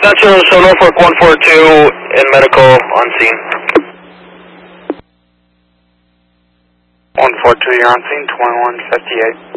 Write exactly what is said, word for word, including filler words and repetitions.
Natural, so Norfolk one four two in medical on scene. one four two, you're on scene, twenty-one fifty-eight.